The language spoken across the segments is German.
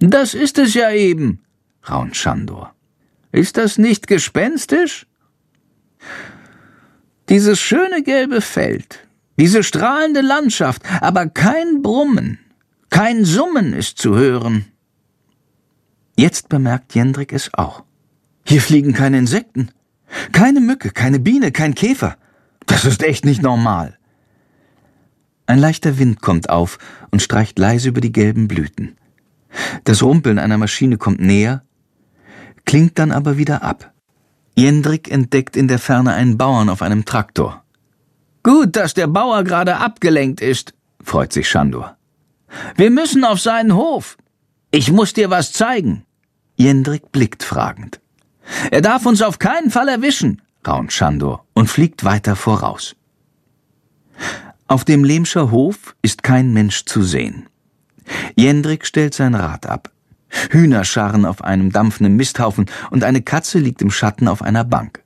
»Das ist es ja eben«, raunt Sándor. »Ist das nicht gespenstisch?« Dieses schöne gelbe Feld, diese strahlende Landschaft, aber kein Brummen, kein Summen ist zu hören. Jetzt bemerkt Jendrik es auch. Hier fliegen keine Insekten, keine Mücke, keine Biene, kein Käfer. Das ist echt nicht normal. Ein leichter Wind kommt auf und streicht leise über die gelben Blüten. Das Rumpeln einer Maschine kommt näher, klingt dann aber wieder ab. Jendrik entdeckt in der Ferne einen Bauern auf einem Traktor. »Gut, dass der Bauer gerade abgelenkt ist«, freut sich Sándor. »Wir müssen auf seinen Hof. Ich muss dir was zeigen.« Jendrik blickt fragend. »Er darf uns auf keinen Fall erwischen«, raunt Sándor und fliegt weiter voraus. Auf dem Lehmscher Hof ist kein Mensch zu sehen. Jendrik stellt sein Rad ab. Hühner scharren auf einem dampfenden Misthaufen und eine Katze liegt im Schatten auf einer Bank.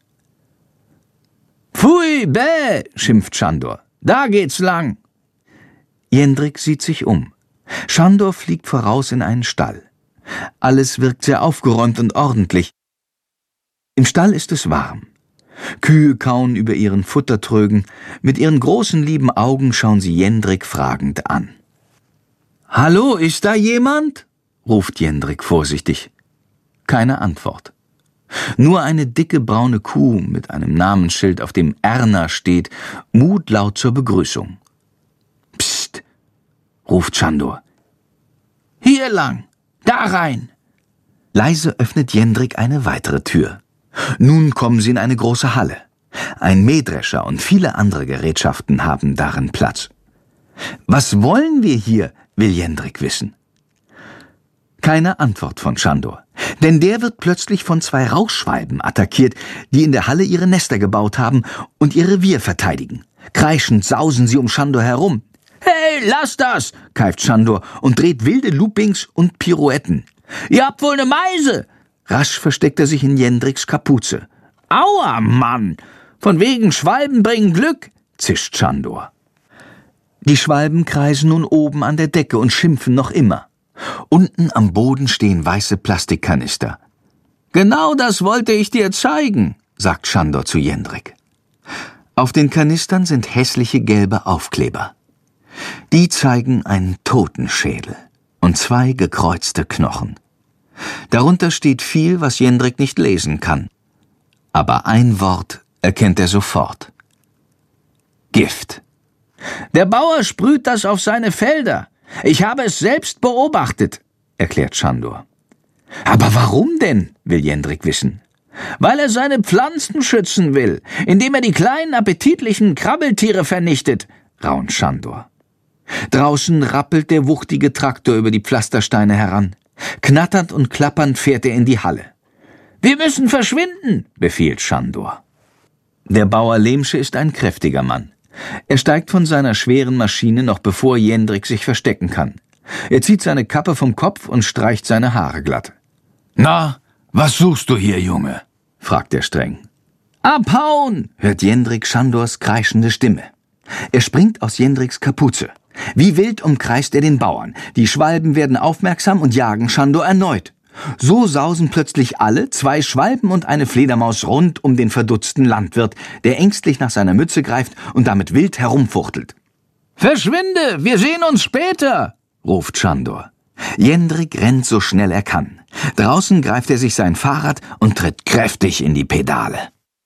»Pfui, bäh«, schimpft Sándor. »Da geht's lang.« Jendrik sieht sich um. Sándor fliegt voraus in einen Stall. Alles wirkt sehr aufgeräumt und ordentlich. Im Stall ist es warm. Kühe kauen über ihren Futtertrögen. Mit ihren großen lieben Augen schauen sie Jendrik fragend an. »Hallo, ist da jemand?« ruft Jendrik vorsichtig. Keine Antwort. Nur eine dicke braune Kuh mit einem Namensschild, auf dem Erna steht, mut laut zur Begrüßung. »Psst«, ruft Sándor. »Hier lang, da rein.« Leise öffnet Jendrik eine weitere Tür. Nun kommen sie in eine große Halle. Ein Mähdrescher und viele andere Gerätschaften haben darin Platz. »Was wollen wir hier?« will Jendrik wissen. Keine Antwort von Sándor, denn der wird plötzlich von 2 Rauchschwalben attackiert, die in der Halle ihre Nester gebaut haben und ihr Revier verteidigen. Kreischend sausen sie um Sándor herum. »Hey, lass das«, keift Sándor und dreht wilde Loopings und Pirouetten. »Ihr habt wohl eine Meise!« Rasch versteckt er sich in Jendriks Kapuze. »Aua, Mann! Von wegen Schwalben bringen Glück«, zischt Sándor. Die Schwalben kreisen nun oben an der Decke und schimpfen noch immer. Unten am Boden stehen weiße Plastikkanister. »Genau das wollte ich dir zeigen«, sagt Sándor zu Jendrik. Auf den Kanistern sind hässliche gelbe Aufkleber. Die zeigen einen Totenschädel und 2 gekreuzte Knochen. Darunter steht viel, was Jendrik nicht lesen kann. Aber ein Wort erkennt er sofort. Gift. »Der Bauer sprüht das auf seine Felder. Ich habe es selbst beobachtet«, erklärt Sándor. »Aber warum denn?«, will Jendrik wissen. »Weil er seine Pflanzen schützen will, indem er die kleinen appetitlichen Krabbeltiere vernichtet«, raunt Sándor. Draußen rappelt der wuchtige Traktor über die Pflastersteine heran. Knatternd und klappernd fährt er in die Halle. »Wir müssen verschwinden«, befiehlt Sándor. Der Bauer Lehmsche ist ein kräftiger Mann. Er steigt von seiner schweren Maschine, noch bevor Jendrik sich verstecken kann. Er zieht seine Kappe vom Kopf und streicht seine Haare glatt. »Na, was suchst du hier, Junge?« fragt er streng. »Abhauen«, hört Jendrik Sándors kreischende Stimme. Er springt aus Jendriks Kapuze. Wie wild umkreist er den Bauern. Die Schwalben werden aufmerksam und jagen Sándor erneut. So sausen plötzlich alle, 2 Schwalben und eine Fledermaus rund um den verdutzten Landwirt, der ängstlich nach seiner Mütze greift und damit wild herumfuchtelt. »Verschwinde, wir sehen uns später«, ruft Sándor. Jendrik rennt so schnell er kann. Draußen greift er sich sein Fahrrad und tritt kräftig in die Pedale.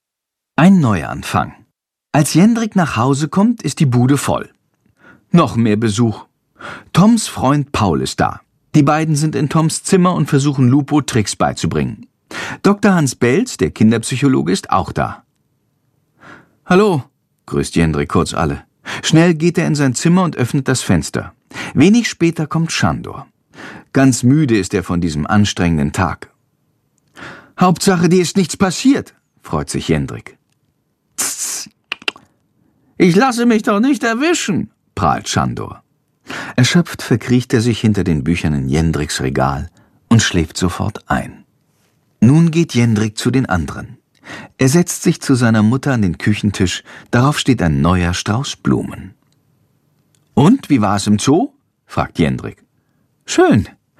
Ein Neuanfang. Als Jendrik nach Hause kommt, ist die Bude voll. Noch mehr Besuch. Toms Freund Paul ist da. Die beiden sind in Toms Zimmer und versuchen Lupo Tricks beizubringen. Dr. Hans Belz, der Kinderpsychologe, ist auch da. »Hallo«, grüßt Jendrik kurz alle. Schnell geht er in sein Zimmer und öffnet das Fenster. Wenig später kommt Sándor. Ganz müde ist er von diesem anstrengenden Tag. »Hauptsache, dir ist nichts passiert«, freut sich Jendrik. »Tss, ich lasse mich doch nicht erwischen«, prahlt Sándor. Erschöpft verkriecht er sich hinter den Büchern in Jendriks Regal und schläft sofort ein. Nun geht Jendrik zu den anderen. Er setzt sich zu seiner Mutter an den Küchentisch, darauf steht ein neuer Strauß Blumen. »Und, wie war es im Zoo?« fragt Jendrik. »Schön«,